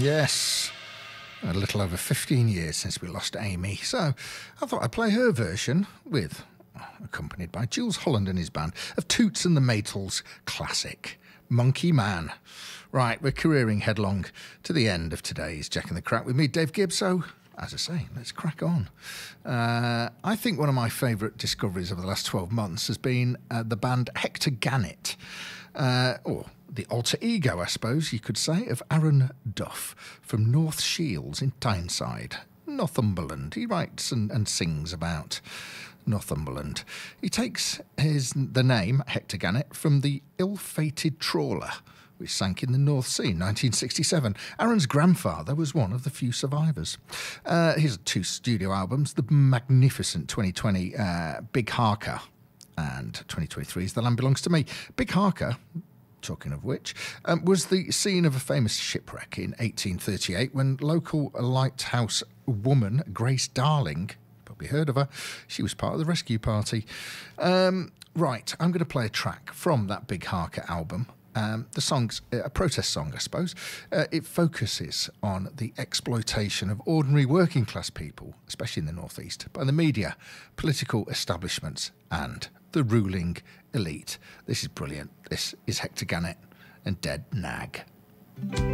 Yes. A little over 15 years since we lost Amy, so I thought I'd play her version accompanied by Jules Holland and his band, of Toots and the Maytals' classic, Monkey Man. Right, we're careering headlong to the end of today's Jack in the Crack with me, Dave Gibbs, so, as I say, let's crack on. I think one of my favourite discoveries over the last 12 months has been the band Hector Gannett, or the alter ego, I suppose you could say, of Aaron Duff from North Shields in Tyneside, Northumberland. He writes and sings about Northumberland. He takes the name Hector Gannett from the ill-fated trawler which sank in the North Sea in 1967. Aaron's grandfather was one of the few survivors. Here's 2 studio albums, the magnificent 2020 Big Harker and 2023's The Land Belongs to Me. Big Harker, talking of which, was the scene of a famous shipwreck in 1838 when local lighthouse woman Grace Darling, probably heard of her, she was part of the rescue party. Right, I'm going to play a track from that Big Harker album. The song's a protest song, I suppose. It focuses on the exploitation of ordinary working class people, especially in the North East, by the media, political establishments and the ruling elite. This is brilliant. This is Hector Gannett and Dead Nag.